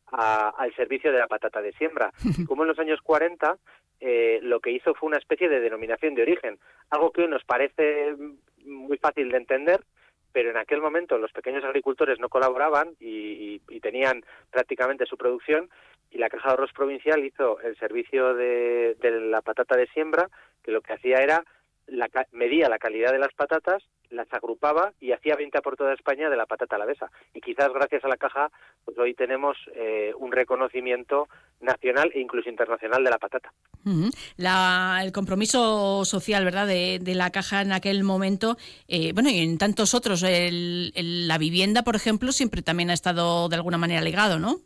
al servicio de la patata de siembra. Y como en los años 40 lo que hizo fue una especie de denominación de origen, algo que hoy nos parece muy fácil de entender, pero en aquel momento los pequeños agricultores no colaboraban y tenían prácticamente su producción, y la Caja de Ahorros Provincial hizo el servicio de la patata de siembra, que lo que hacía era medía la calidad de las patatas, las agrupaba y hacía venta por toda España de la patata alavesa. Y quizás gracias a la Caja, pues hoy tenemos un reconocimiento nacional e incluso internacional de la patata. Uh-huh. El compromiso social, ¿verdad?, de la Caja en aquel momento, bueno, y en tantos otros, la vivienda, por ejemplo, siempre también ha estado de alguna manera ligado, ¿no?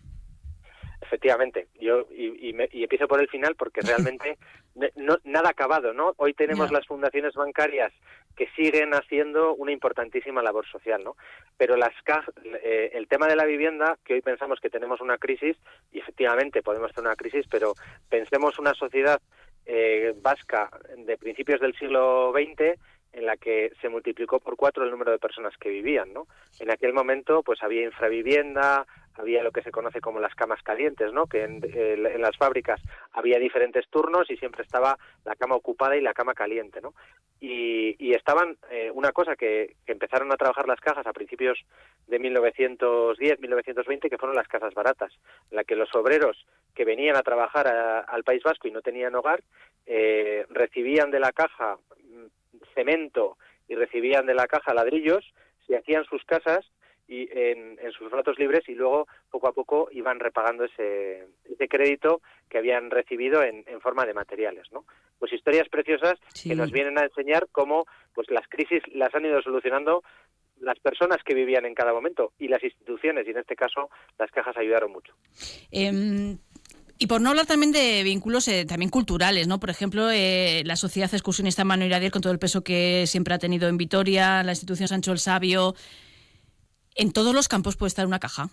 Efectivamente, yo y empiezo por el final porque realmente nada acabado, ¿no? Hoy tenemos las fundaciones bancarias que siguen haciendo una importantísima labor social, ¿no? Pero el tema de la vivienda, que hoy pensamos que tenemos una crisis, y efectivamente podemos tener una crisis, pero pensemos una sociedad vasca de principios del siglo XX en la que se multiplicó por 4 el número de personas que vivían, ¿no? En aquel momento pues había infravivienda, había lo que se conoce como las camas calientes, ¿no? Que en las fábricas había diferentes turnos y siempre estaba la cama ocupada y la cama caliente, ¿no? Y estaban, una cosa que empezaron a trabajar las cajas a principios de 1910, 1920, que fueron las casas baratas, en la que los obreros que venían a trabajar al País Vasco y no tenían hogar, recibían de la Caja cemento y recibían de la Caja ladrillos, se hacían sus casas y en sus ratos libres, y luego poco a poco iban repagando ese crédito que habían recibido en forma de materiales, ¿no? Pues historias preciosas que nos vienen a enseñar cómo pues las crisis las han ido solucionando las personas que vivían en cada momento, y las instituciones, y en este caso las cajas ayudaron mucho. Y por no hablar también de vínculos también culturales, ¿no? Por ejemplo, la Sociedad Excursionista Mano Iradier, con todo el peso que siempre ha tenido en Vitoria, la institución Sancho el Sabio. ¿En todos los campos puede estar una caja?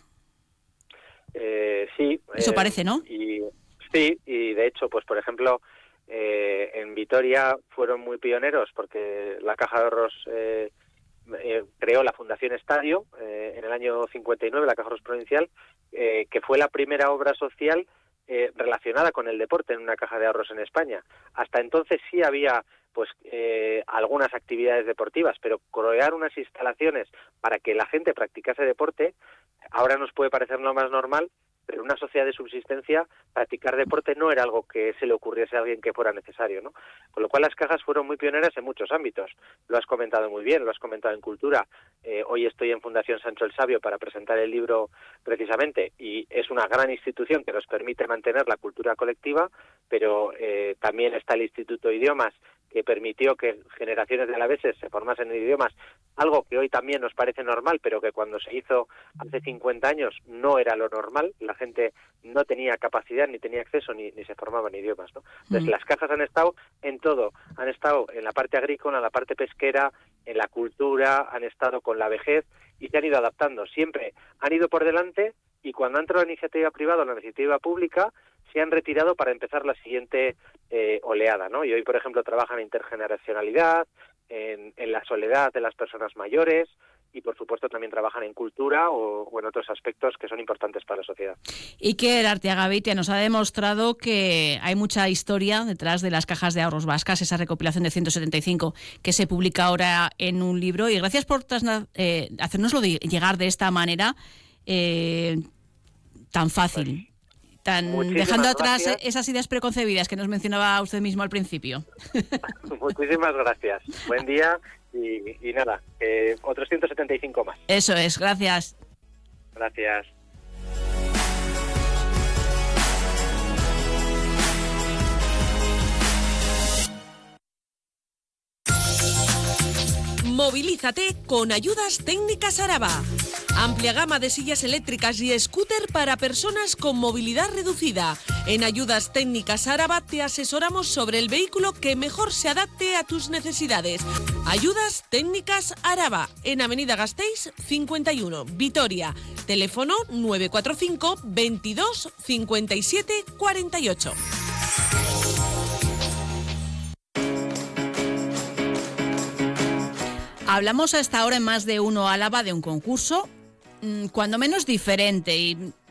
Sí. Eso parece, ¿no? Sí, y de hecho, pues por ejemplo, en Vitoria fueron muy pioneros porque la Caja de Ahorros creó la Fundación Estadio en el año 59, la Caja de Ahorros Provincial, que fue la primera obra social relacionada con el deporte en una caja de ahorros en España. Hasta entonces sí había pues algunas actividades deportivas, pero crear unas instalaciones para que la gente practicase deporte ahora nos puede parecer lo más normal, pero en una sociedad de subsistencia practicar deporte no era algo que se le ocurriese a alguien que fuera necesario, ¿no? Con lo cual las cajas fueron muy pioneras en muchos ámbitos. Lo has comentado muy bien, lo has comentado en cultura. Hoy estoy en Fundación Sancho el Sabio para presentar el libro precisamente, y es una gran institución que nos permite mantener la cultura colectiva, pero también está el Instituto de Idiomas, que permitió que generaciones de alaveses se formasen en idiomas, algo que hoy también nos parece normal, pero que cuando se hizo hace 50 años no era lo normal. La gente no tenía capacidad, ni tenía acceso, ni se formaba en idiomas, ¿no? Entonces las cajas han estado en todo, han estado en la parte agrícola, en la parte pesquera, en la cultura, han estado con la vejez y se han ido adaptando. Siempre han ido por delante, y cuando ha entrado la iniciativa privada o la iniciativa pública, se han retirado para empezar la siguiente oleada, ¿no? Y hoy, por ejemplo, trabajan en intergeneracionalidad, en la soledad de las personas mayores, y por supuesto también trabajan en cultura o en otros aspectos que son importantes para la sociedad. Iker Arteaga-Beitia nos ha demostrado que hay mucha historia detrás de las cajas de ahorros vascas, esa recopilación de 175 que se publica ahora en un libro, y gracias por hacérnoslo llegar de esta manera tan fácil. Dejando atrás esas ideas preconcebidas que nos mencionaba usted mismo al principio. Muchísimas gracias. Buen día y nada, otros 175 más. Eso es, gracias. Gracias. Movilízate con Ayudas Técnicas Araba. Amplia gama de sillas eléctricas y scooter para personas con movilidad reducida. En Ayudas Técnicas Araba te asesoramos sobre el vehículo que mejor se adapte a tus necesidades. Ayudas Técnicas Araba, en Avenida Gasteiz 51, Vitoria. Teléfono 945 22 57 48. Hablamos hasta ahora en Más de Uno Álava de un concurso cuando menos diferente, y